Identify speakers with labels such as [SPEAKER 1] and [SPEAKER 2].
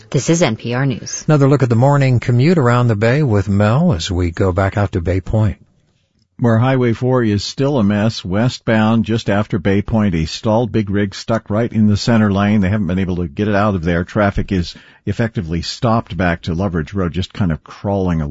[SPEAKER 1] This is NPR News.
[SPEAKER 2] Another look at the morning commute around the bay with Mel as we go back out to Bay Point.
[SPEAKER 3] Where Highway 4 is still a mess, westbound just after Bay Point, a stalled big rig stuck right in the center lane. They haven't been able to get it out of there. Traffic is effectively stopped back to Loveridge Road, just kind of crawling